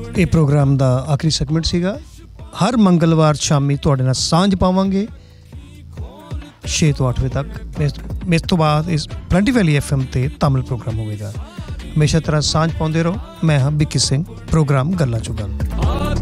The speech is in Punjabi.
ਇਹ ਪ੍ਰੋਗਰਾਮ ਦਾ ਆਖਰੀ ਸੈਗਮੈਂਟ ਸੀਗਾ। ਹਰ ਮੰਗਲਵਾਰ ਸ਼ਾਮੀ ਤੁਹਾਡੇ ਨਾਲ ਸਾਂਝ ਪਾਵਾਂਗੇ 6 ਤੋਂ 8 ਵਜੇ ਤੱਕ। ਇਸ ਤੋਂ ਬਾਅਦ ਇਸ ਪਲੰਟੀ ਵੈਲੀ FM 'ਤੇ ਤਾਮਿਲ ਪ੍ਰੋਗਰਾਮ ਹੋਵੇਗਾ। ਹਮੇਸ਼ਾ ਤਰ੍ਹਾਂ ਸਾਂਝ ਪਾਉਂਦੇ ਰਹੋ। ਮੈਂ ਹਾਂ ਵਿੱਕੀ ਸਿੰਘ, ਪ੍ਰੋਗਰਾਮ ਗੱਲਾਂ 'ਚੋਂ ਗੱਲ।